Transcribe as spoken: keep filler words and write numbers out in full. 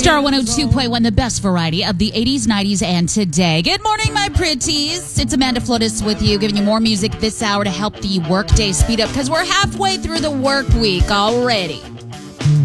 Star one oh two point one, the best variety of the eighties, nineties, and today. Good morning, my pretties. It's Amanda Flores with you, giving you more music this hour to help the workday speed up because we're halfway through the work week already.